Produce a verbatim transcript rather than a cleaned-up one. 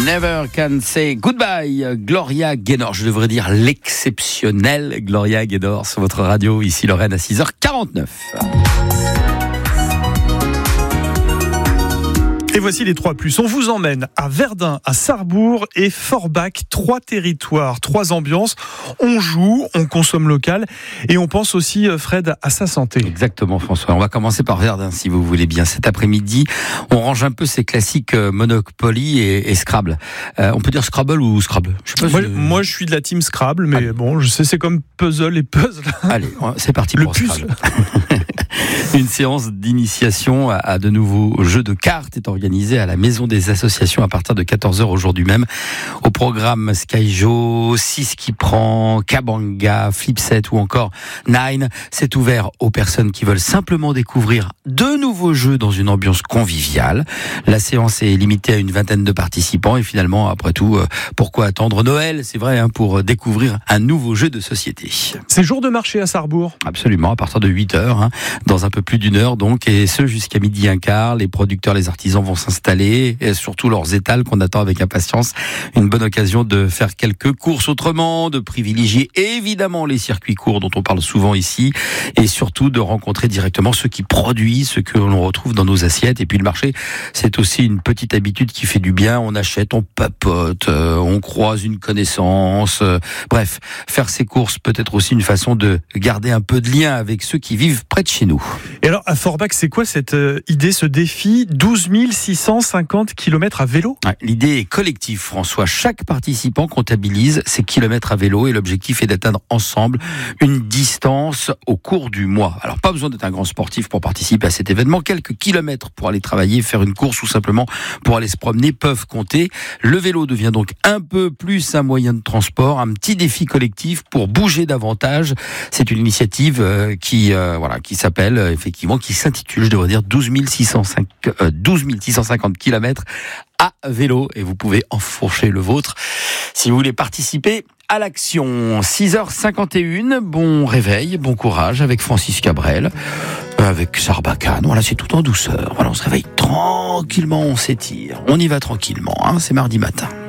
Never Can Say Goodbye, Gloria Gaynor, je devrais dire l'exceptionnelle Gloria Gaynor sur votre radio, ici Lorraine à six heures quarante-neuf. Et voici les trois plus. On vous emmène à Verdun, à Sarrebourg et Forbach. Trois territoires, trois ambiances. On joue, on consomme local et on pense aussi, Fred, à sa santé. Exactement, François. On va commencer par Verdun, si vous voulez bien. Cet après-midi, on range un peu ces classiques Monopoly et, et Scrabble. Euh, on peut dire Scrabble ou Scrabble? Je sais pas moi, si... moi, je suis de la team Scrabble, mais Allez. bon, je sais, c'est comme puzzle et puzzle. Allez, c'est parti Le pour Scrabble. Une séance d'initiation à de nouveaux jeux de cartes est organisée à la Maison des Associations à partir de quatorze heures aujourd'hui même. Au programme Skyjo, six qui prend, Kabanga, Flipset ou encore Nine. C'est ouvert aux personnes qui veulent simplement découvrir de nouveaux jeux dans une ambiance conviviale. La séance est limitée à une vingtaine de participants et finalement, après tout, pourquoi attendre Noël? C'est vrai, hein, pour découvrir un nouveau jeu de société. C'est jour de marché à Sarrebourg? Absolument, à partir de huit heures, hein, dans un peu plus d'une heure donc, et ce jusqu'à midi un quart. Les producteurs, les artisans vont s'installer, et surtout leurs étals qu'on attend avec impatience. Une bonne occasion de faire quelques courses autrement, de privilégier évidemment les circuits courts dont on parle souvent ici, et surtout de rencontrer directement ceux qui produisent, ceux que l'on retrouve dans nos assiettes. Et puis le marché, c'est aussi une petite habitude qui fait du bien. On achète, on papote, euh, on croise une connaissance. Euh, bref, faire ses courses peut être aussi une façon de garder un peu de lien avec ceux qui vivent près de chez nous. Et alors, à Forbach, c'est quoi cette euh, idée, ce défi? douze mille six cent cinquante kilomètres à vélo? Ouais, l'idée est collective, François. Chaque participant comptabilise ses kilomètres à vélo et l'objectif est d'atteindre ensemble une distance au cours du mois. Alors, pas besoin d'être un grand sportif pour participer à cet événement. Quelques kilomètres pour aller travailler, faire une course ou simplement pour aller se promener peuvent compter. Le vélo devient donc un peu plus un moyen de transport, un petit défi collectif pour bouger davantage. C'est une initiative euh, qui, euh, voilà, qui s'appelle euh, effectivement, qui s'intitule, je devrais dire, douze mille six cent cinquante kilomètres à vélo, et vous pouvez enfourcher le vôtre si vous voulez participer à l'action. six heures cinquante et une, bon réveil, bon courage avec Francis Cabrel, avec Sarbacane. Voilà, c'est tout en douceur. Voilà, on se réveille tranquillement, on s'étire, on y va tranquillement, hein, c'est mardi matin.